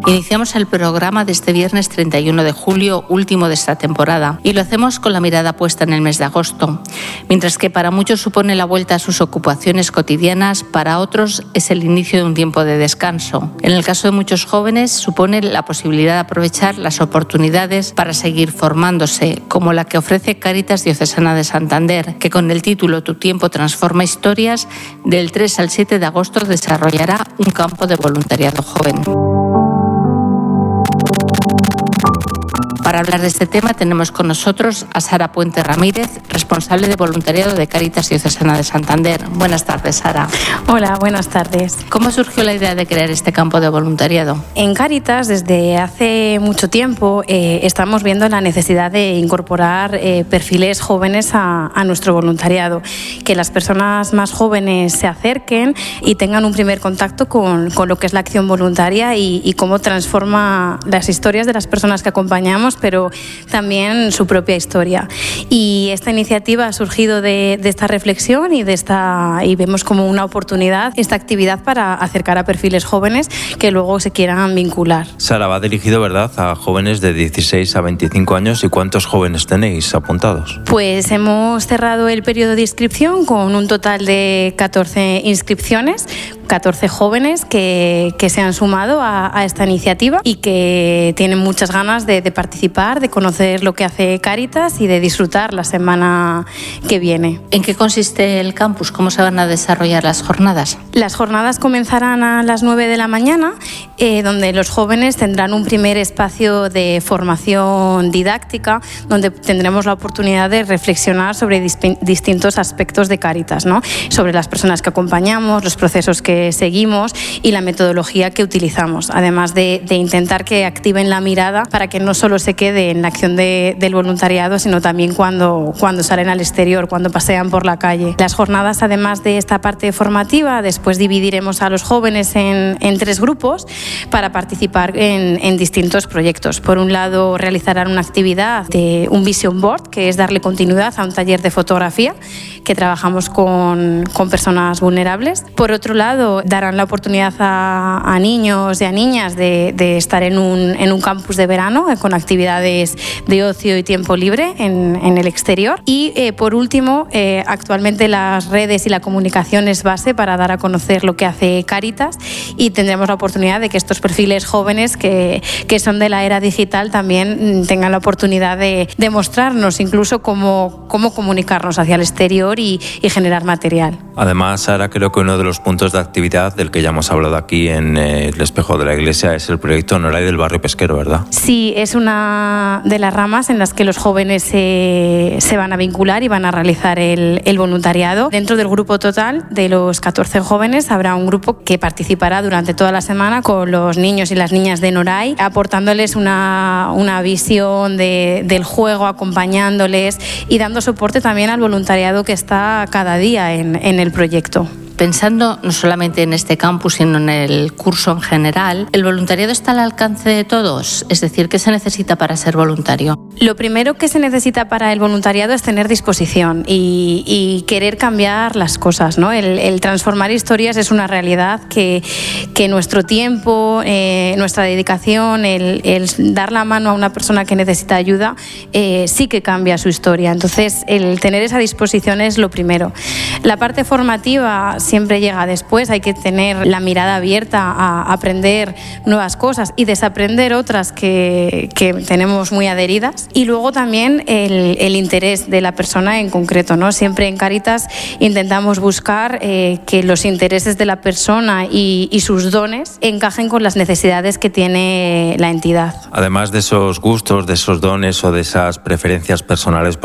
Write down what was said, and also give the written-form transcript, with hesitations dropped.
Iniciamos el programa de este viernes 31 de julio, último de esta temporada, y lo hacemos con la mirada puesta en el mes de agosto. Mientras que para muchos supone la vuelta a sus ocupaciones cotidianas, para otros es el inicio de un tiempo de descanso. En el caso de muchos jóvenes supone la posibilidad de aprovechar las oportunidades para seguir formándose, como la que ofrece Cáritas Diocesana de Santander, que con el título Tu tiempo transforma historias, del 3 al 7 de agosto desarrollará un campo de voluntariado joven. Para hablar de este tema tenemos con nosotros a Sara Puente Ramírez, responsable de voluntariado de Cáritas Diocesana de Santander. Buenas tardes, Sara. Hola, buenas tardes. ¿Cómo surgió la idea de crear este campo de voluntariado? En Cáritas, desde hace mucho tiempo, estamos viendo la necesidad de incorporar perfiles jóvenes a nuestro voluntariado, que las personas más jóvenes se acerquen y tengan un primer contacto con lo que es la acción voluntaria y cómo transforma las historias de las personas que acompañamos, pero también su propia historia. Y esta iniciativa ha surgido de esta reflexión y vemos como una oportunidad esta actividad para acercar a perfiles jóvenes que luego se quieran vincular. Sara, va dirigido, ¿verdad?, a jóvenes de 16 a 25 años. ¿Y cuántos jóvenes tenéis apuntados? Pues hemos cerrado el periodo de inscripción con un total de 14 inscripciones, 14 jóvenes que se han sumado a esta iniciativa y que tienen muchas ganas de participar, de conocer lo que hace Cáritas y de disfrutar la semana que viene. ¿En qué consiste el campus? ¿Cómo se van a desarrollar las jornadas? Las jornadas comenzarán a las 9 de la mañana, donde los jóvenes tendrán un primer espacio de formación didáctica, donde tendremos la oportunidad de reflexionar sobre distintos aspectos de Cáritas, ¿no? Sobre las personas que acompañamos, los procesos que seguimos y la metodología que utilizamos, además de intentar que activen la mirada para que no solo se quede en la acción del voluntariado, sino también cuando salen al exterior, cuando pasean por la calle. Las jornadas, además de esta parte formativa, después dividiremos a los jóvenes en 3 grupos para participar en distintos proyectos. Por un lado, realizarán una actividad de un vision board, que es darle continuidad a un taller de fotografía que trabajamos con personas vulnerables. Por otro lado, darán la oportunidad a niños y a niñas de estar en un campus de verano con actividades de ocio y tiempo libre en el exterior. Y por último, actualmente las redes y la comunicación es base para dar a conocer lo que hace Cáritas, y tendremos la oportunidad de que estos perfiles jóvenes que son de la era digital también tengan la oportunidad de mostrarnos incluso cómo comunicarnos hacia el exterior y generar material. Además, Sara, creo que uno de los puntos de actividad del que ya hemos hablado aquí en el Espejo de la Iglesia es el proyecto Noray del Barrio Pesquero, ¿verdad? Sí, es una de las ramas en las que los jóvenes se van a vincular y van a realizar el voluntariado. Dentro del grupo total de los 14 jóvenes habrá un grupo que participará durante toda la semana con los niños y las niñas de Noray, aportándoles una visión del juego, acompañándoles y dando soporte también al voluntariado que está cada día en el proyecto. Pensando no solamente en este campus, sino en el curso en general, ¿el voluntariado está al alcance de todos? Es decir, ¿qué se necesita para ser voluntario? Lo primero que se necesita para el voluntariado es tener disposición y querer cambiar las cosas, ¿no? El transformar historias es una realidad que nuestro tiempo, nuestra dedicación, el dar la mano a una persona que necesita ayuda, sí que cambia su historia. Entonces, el tener esa disposición es lo primero. La parte formativa siempre llega después, hay que tener la mirada abierta a aprender nuevas cosas y desaprender otras que tenemos muy adheridas. Y luego también el interés de la persona en concreto, ¿no? Siempre en Cáritas intentamos buscar que los intereses de la persona y sus dones encajen con las necesidades que tiene la entidad. Además de esos gustos, de esos dones o de esas preferencias personales,